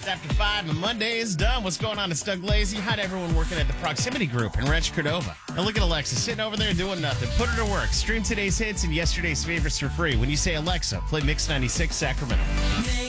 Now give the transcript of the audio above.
Just after 5, and Monday is done. What's going on? It's Doug Lazy. Hi to everyone working at the Proximity Group in Rancho Cordova. And look at Alexa sitting over there doing nothing. Put her to work. Stream today's hits and yesterday's favorites for free. When you say Alexa, play Mix 96 Sacramento.